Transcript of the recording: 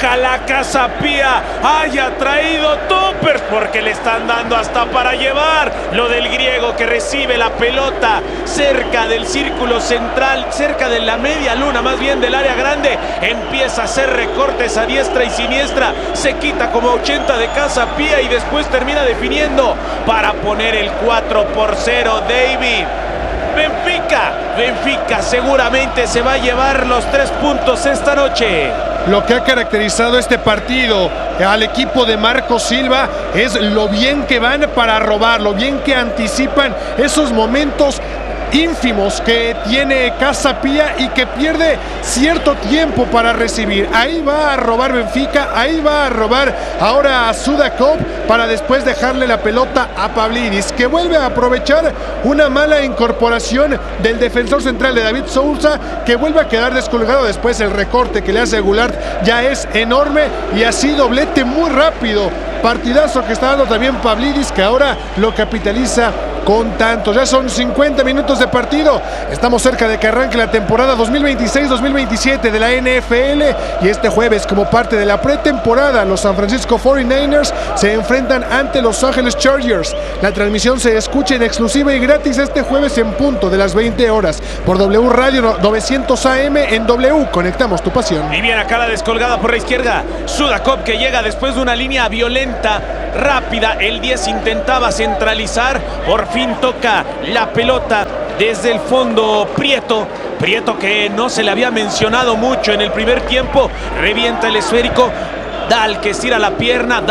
Ojalá Casapía haya traído toppers porque le están dando hasta para llevar. Lo del griego que recibe la pelota cerca del círculo central, cerca de la media luna, más bien del área grande. Empieza a hacer recortes a diestra y siniestra. Se quita como 80 de Casapía y después termina definiendo para poner el 4-0. David. Benfica seguramente se va a llevar los 3 puntos esta noche. Lo que ha caracterizado este partido al equipo de Marco Silva es lo bien que van para robar, lo bien que anticipan esos momentos ínfimos que tiene Casapía y que pierde cierto tiempo para recibir. Ahí va a robar Benfica, ahí va a robar ahora a Sudakov para después dejarle la pelota a Pavlidis, que vuelve a aprovechar una mala incorporación del defensor central de David Sousa, que vuelve a quedar descolgado. Después el recorte que le hace Goulart ya es enorme y así doblete muy rápido. Partidazo que está dando también Pavlidis, que ahora lo capitaliza con tantos. Ya son 50 minutos de partido. Estamos cerca de que arranque la temporada 2026-2027 de la NFL y este jueves, como parte de la pretemporada, los San Francisco 49ers se enfrentan ante Los Ángeles Chargers. La transmisión se escucha en exclusiva y gratis este jueves en punto de las 20 horas por W Radio 900 AM en W. Conectamos tu pasión. Y bien acá la descolgada por la izquierda. Sudakov, que llega después de una línea violenta, rápida. El 10 intentaba centralizar. Por fin toca la pelota desde el fondo Prieto, que no se le había mencionado mucho en el primer tiempo. Revienta el esférico. Dal, que estira la pierna,